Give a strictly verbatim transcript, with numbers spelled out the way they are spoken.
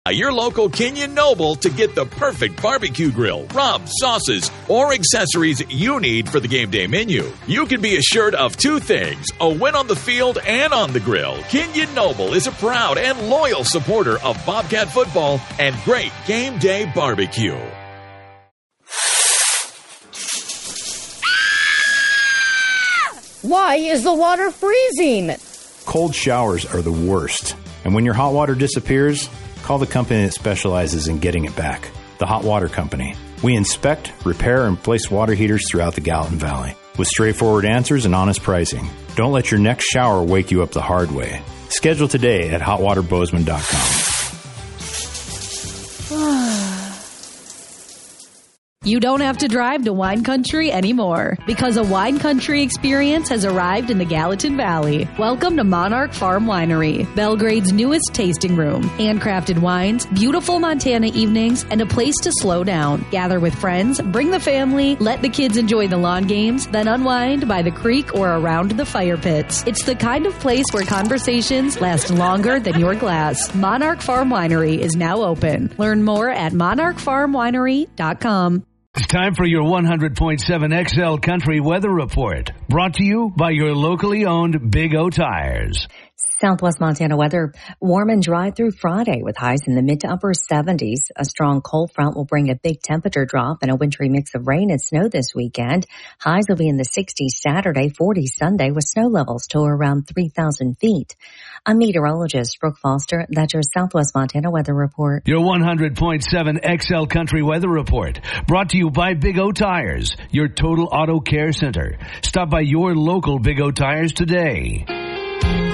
Your local Kenyon Noble to get the perfect barbecue grill, rubs, sauces, or accessories you need for the game day menu. You can be assured of two things, a win on the field and on the grill. Kenyon Noble is a proud and loyal supporter of Bobcat football and great game day barbecue. Why is the water freezing? Cold showers are the worst. And when your hot water disappears, call the company that specializes in getting it back, the Hot Water Company. We inspect, repair, and place water heaters throughout the Gallatin Valley with straightforward answers and honest pricing. Don't let your next shower wake you up the hard way. Schedule today at hot water bozeman dot com. You don't have to drive to wine country anymore because a wine country experience has arrived in the Gallatin Valley. Welcome to Monarch Farm Winery, Belgrade's newest tasting room. Handcrafted wines, beautiful Montana evenings, and a place to slow down. Gather with friends, bring the family, let the kids enjoy the lawn games, then unwind by the creek or around the fire pits. It's the kind of place where conversations last longer than your glass. Monarch Farm Winery is now open. Learn more at monarch farm winery dot com. It's time for your one hundred point seven X L Country Weather Report, brought to you by your locally owned Big O Tires. Southwest Montana weather, warm and dry through Friday with highs in the mid to upper seventies. A strong cold front will bring a big temperature drop and a wintry mix of rain and snow this weekend. Highs will be in the sixties Saturday, forties Sunday with snow levels to around three thousand feet. I'm meteorologist Brooke Foster. That's your Southwest Montana weather report. Your one hundred point seven X L Country Weather Report, brought to you by Big O Tires, your total auto care center. Stop by your local Big O Tires today.